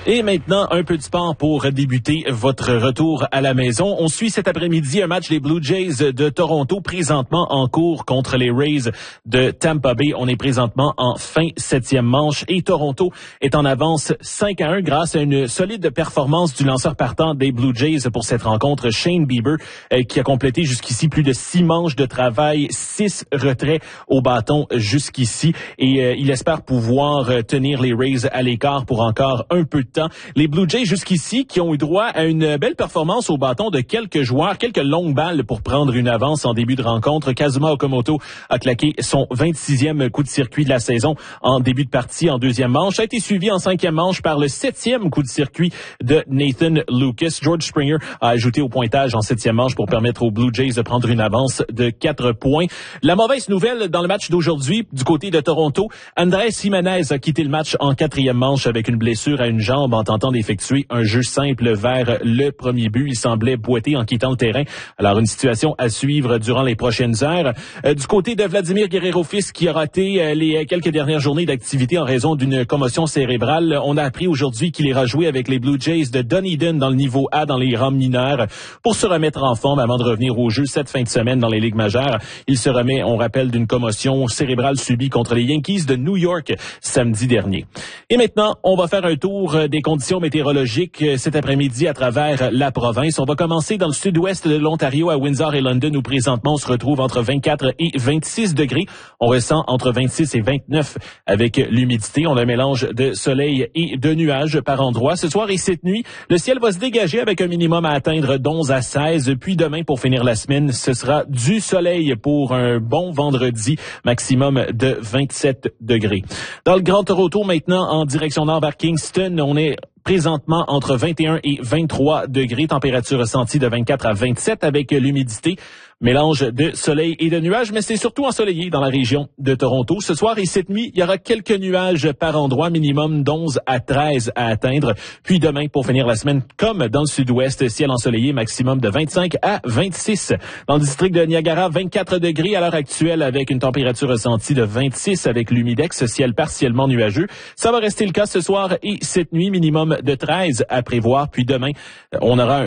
Et maintenant, un peu de sport pour débuter votre retour à la maison. On suit cet après-midi un match des Blue Jays de Toronto, présentement en cours contre les Rays de Tampa Bay. On est présentement en fin 7e manche et Toronto est en avance 5-1 grâce à une solide performance du lanceur partant des Blue Jays pour cette rencontre, Shane Bieber, qui a complété jusqu'ici plus de 6 manches de travail, 6 retraits au bâton jusqu'ici. Et il espère pouvoir tenir les Rays à l'écart pour encore un peu de temps. Les Blue Jays jusqu'ici qui ont eu droit à une belle performance au bâton de quelques joueurs, quelques longues balles pour prendre une avance en début de rencontre. Kazuma Okamoto a claqué son 26e coup de circuit de la saison en début de partie en deuxième manche. Ça a été suivi en 5e manche par le 7e coup de circuit de Nathan Lucas. George Springer a ajouté au pointage en 7e manche pour permettre aux Blue Jays de prendre une avance de 4 points. La mauvaise nouvelle dans le match d'aujourd'hui du côté de Toronto, Andrés Giménez a quitté le match en 4e manche avec une blessure à une jambe en tentant d'effectuer un jeu simple vers le premier but. Il semblait boiter en quittant le terrain. Alors, une situation à suivre durant les prochaines heures. Du côté de Vladimir Guerrero-Fils, qui a raté les quelques dernières journées d'activité en raison d'une commotion cérébrale, on a appris aujourd'hui qu'il ira jouer avec les Blue Jays de Dunedin dans le niveau A dans les rangs mineurs pour se remettre en forme avant de revenir au jeu cette fin de semaine dans les ligues majeures. Il se remet, on rappelle, d'une commotion cérébrale subie contre les Yankees de New York samedi dernier. Et maintenant, on va faire un tour des conditions météorologiques cet après-midi à travers la province. On va commencer dans le sud-ouest de l'Ontario à Windsor et London où présentement on se retrouve entre 24 et 26 degrés. On ressent entre 26 et 29 avec l'humidité. On a un mélange de soleil et de nuages par endroits. Ce soir et cette nuit, le ciel va se dégager avec un minimum à atteindre d'11 à 16. Puis demain, pour finir la semaine, ce sera du soleil pour un bon vendredi, maximum de 27 degrés. Dans le Grand Toronto, maintenant, en direction nord vers Kingston, on est présentement entre 21 et 23 degrés, température ressentie de 24 à 27 avec l'humidité. Mélange de soleil et de nuages, mais c'est surtout ensoleillé dans la région de Toronto. Ce soir et cette nuit, il y aura quelques nuages par endroit, minimum d'11 à 13 à atteindre. Puis demain, pour finir la semaine, comme dans le sud-ouest, ciel ensoleillé, maximum de 25 à 26. Dans le district de Niagara, 24 degrés à l'heure actuelle avec une température ressentie de 26 avec l'humidex, ciel partiellement nuageux. Ça va rester le cas ce soir et cette nuit, minimum de 13 à prévoir. Puis demain, on aura